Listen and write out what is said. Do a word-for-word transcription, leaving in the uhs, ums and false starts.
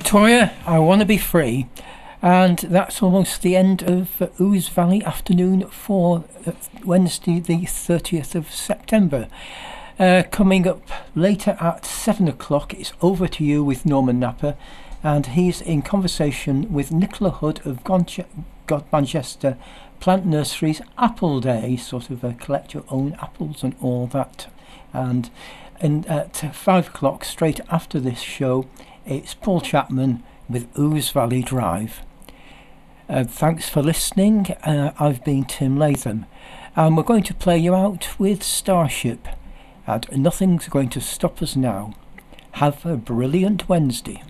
Victoria, I want to be free. And that's almost the end of uh, Ouse Valley Afternoon for uh, Wednesday the thirtieth of September. Uh, coming up later at seven o'clock, it's Over to You with Norman Napper, and he's in conversation with Nicola Hood of Gonch- God Manchester Plant Nurseries Apple Day, sort of a collect your own apples and all that. And in, at five o'clock, straight after this show, it's Paul Chapman with Ouse Valley Drive. Uh, thanks for listening. Uh, I've been Tim Latham, and we're going to play you out with Starship, and Nothing's Going to Stop Us Now. Have a brilliant Wednesday.